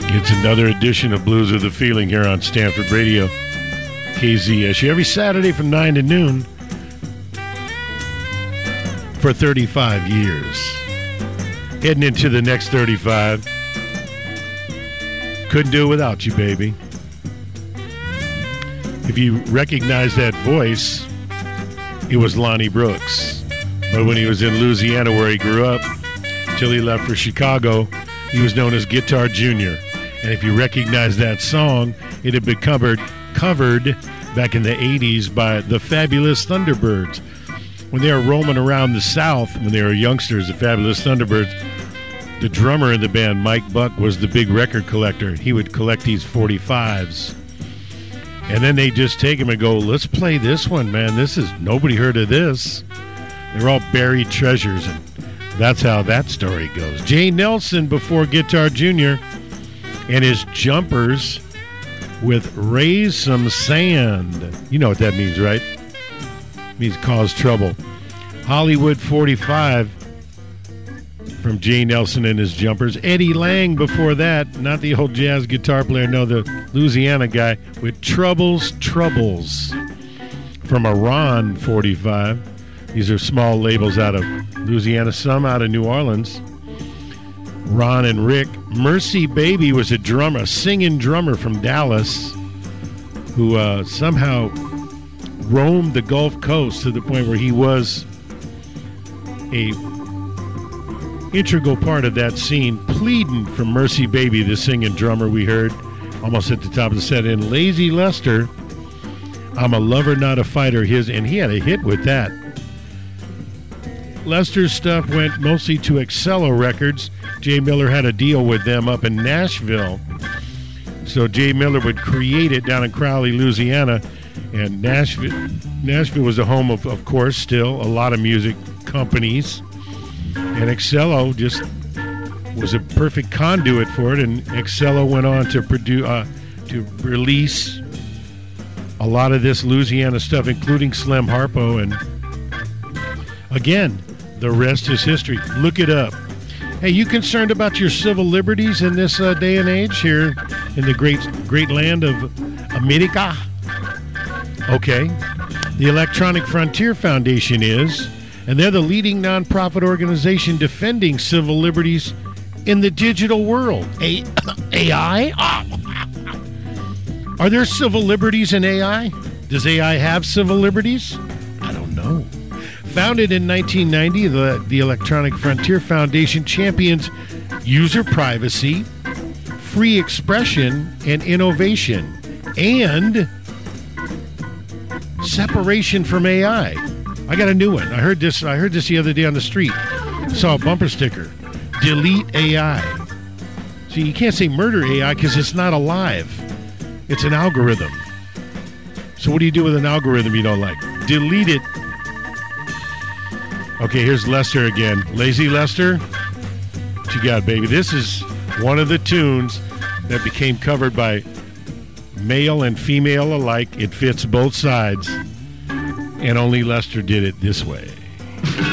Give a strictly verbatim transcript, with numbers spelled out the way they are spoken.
It's another edition of Blues with a Feeling here on Stanford Radio, K Z S U, every Saturday from nine to noon for thirty-five years. Heading into the next thirty-five. Couldn't do it without you, baby. If you recognize that voice, it was Lonnie Brooks. But when he was in Louisiana, where he grew up, till he left for Chicago, he was known as Guitar Junior. And if you recognize that song, it had been covered, covered back in the eighties by the Fabulous Thunderbirds. When they were roaming around the South, when they were youngsters, the Fabulous Thunderbirds, the drummer in the band, Mike Buck, was the big record collector. He would collect these forty-fives. And then they just take him and go, let's play this one, man. This is, nobody heard of this. They're all buried treasures, and that's how that story goes. Jay Nelson before Guitar Junior and his Jumpers with Raise Some Sand. You know what that means, right? It means cause trouble. Hollywood forty-five from Jay Nelson and his Jumpers. Eddie Lang before that, not the old jazz guitar player, no, the Louisiana guy, with Troubles, Troubles from Iran forty-five. These are small labels out of Louisiana, some out of New Orleans. Ron and Rick. Mercy Baby was a drummer, a singing drummer from Dallas who uh, somehow roamed the Gulf Coast to the point where he was a integral part of that scene. Pleading from Mercy Baby, the singing drummer we heard almost at the top of the set. And Lazy Lester, I'm a Lover Not a Fighter, his, and he had a hit with that. Lester's stuff went mostly to Excello Records. Jay Miller had a deal with them up in Nashville. So Jay Miller would create it down in Crowley, Louisiana. And Nashville Nashville was the home of, of course, still a lot of music companies. And Excello just was a perfect conduit for it. And Excello went on to produce, uh, to release a lot of this Louisiana stuff, including Slim Harpo. And again, the rest is history. Look it up. Hey, you concerned about your civil liberties in this uh, day and age here in the great great land of America? Okay. The Electronic Frontier Foundation is, and they're the leading nonprofit organization defending civil liberties in the digital world. A- AI? Are there civil liberties in A I? Does A I have civil liberties? I don't know. Founded in nineteen ninety, the, the Electronic Frontier Foundation champions user privacy, free expression, and innovation, and separation from A I. I got a new one. I heard this. I heard this the other day on the street. Saw a bumper sticker: "Delete A I." See, you can't say murder A I because it's not alive. It's an algorithm. So what do you do with an algorithm you don't like? Delete it. Okay, here's Lester again. Lazy Lester, what you got, baby? This is one of the tunes that became covered by male and female alike. It fits both sides, and only Lester did it this way.